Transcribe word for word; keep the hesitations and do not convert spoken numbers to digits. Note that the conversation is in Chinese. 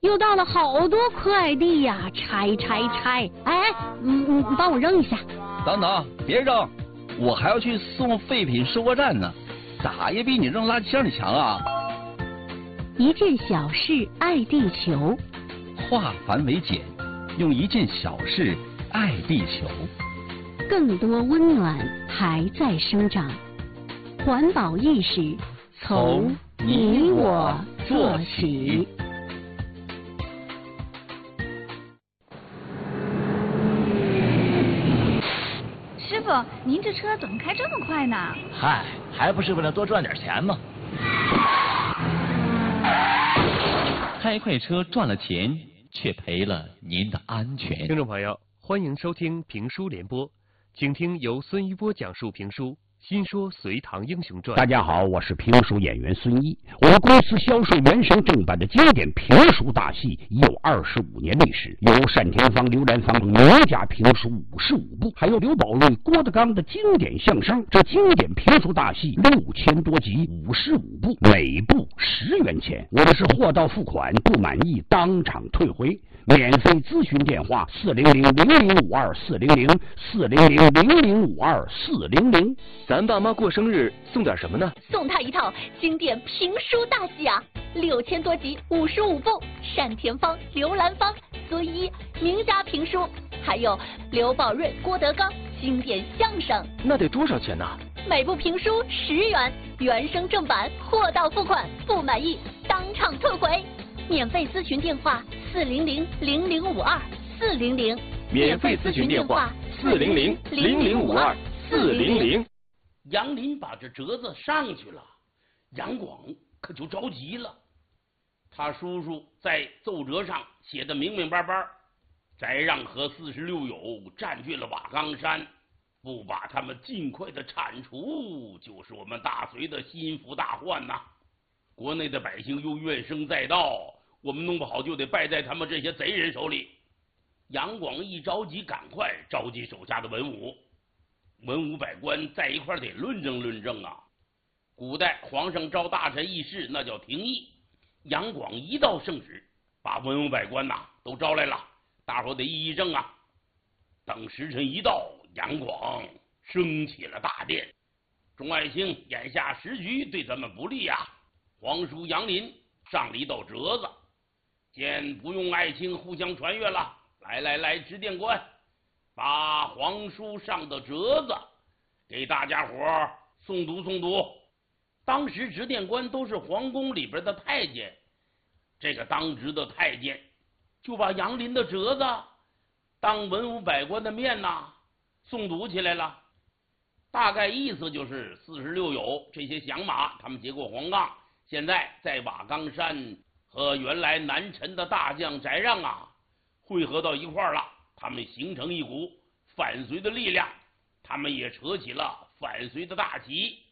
又到了好多快递呀，拆拆拆！哎，嗯嗯，帮我扔一下。 等等，别扔，我还要去送废品收货站呢，咋也比你扔垃圾箱里强啊！ 一件小事爱地球， 化繁为简，用一件小事爱地球。 更多温暖还在生长，环保意识从你我做起。 师傅，您这车怎么开这么快呢？ 嗨，还不是为了多赚点钱吗？ 开快车赚了钱，却赔了您的安全。 听众朋友，欢迎收听评书联播，请听由孙一波讲述评书《新说隋唐英雄传》。 大家好，我是评书演员孙一。我们公司销售原声正版的经典评书大戏已有二十五年历史，有单田芳、刘兰芳等名家评书五十五部，还有刘宝瑞、郭德纲的经典相声。这经典评书大戏六千多集，五十五部，每部十元钱。我们是货到付款，不满意当场退回。免费咨询电话：四零零零零五二四零零四零零零零五二四零零。 咱爸妈过生日送点什么呢？ 送他一套经典评书大戏啊，六千多集，五十五部，单田芳、刘兰芳、孙一名家评书，还有刘宝瑞、郭德纲经典相声。 那得多少钱呢？ 每部评书十元，原声正版，货到付款，不满意当场退回。免费咨询电话：四零零零零五二四零零。 免费咨询电话：四零零零零五二四零零。 杨林把这折子上去了，杨广可就着急了。他叔叔在奏折上写的明明白白，翟让和四十六友占据了瓦岗山，不把他们尽快的铲除，就是我们大隋的心腹大患呐。国内的百姓又怨声载道，我们弄不好就得败在他们这些贼人手里。杨广一着急，赶快召集手下的文武。文武百官在一块得论证论证啊！古代皇上召大臣议事，那叫廷议。杨广一道圣旨，把文武百官呐都招来了，大伙得议议政啊。等时辰一到，杨广升起了大殿。众爱卿，眼下时局对咱们不利啊！皇叔杨林上了一道折子，见不用爱卿互相传阅了。来来来，执殿官，把皇书上的折子给大家伙诵读诵读。当时执殿官都是皇宫里边的太监，这个当值的太监就把杨林的折子当文武百官的面呐诵读起来了。大概意思就是四十六友这些降马，他们结过黄杠，现在在瓦岗山和原来南陈的大将翟让啊汇合到一块儿了，他们形成一股反隋的力量，他们也扯起了反隋的大旗。